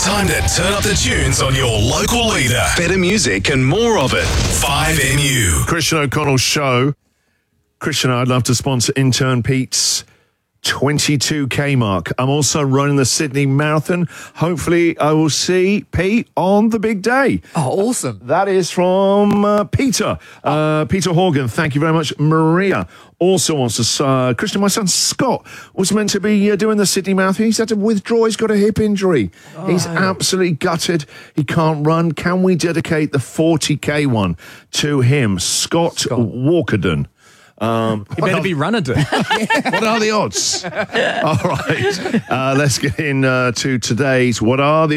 Time to turn up the tunes on your local leader. Better music and more of it. 5MU. Christian O'Connell Show. Christian, I'd love to sponsor intern Pete's 22K mark. I'm also running the Sydney Marathon. Hopefully I will see Pete on the big day. Oh, awesome. That is from Peter. Peter Horgan, thank you very much. Maria also wants to... Christian, my son Scott was meant to be doing the Sydney Marathon. He's had to withdraw. He's got a hip injury. He's absolutely gutted. He can't run. Can we dedicate the 40K one to him? Scott. Walkerden. You better be running to it. What are the odds? All right. Let's get in to today's What Are the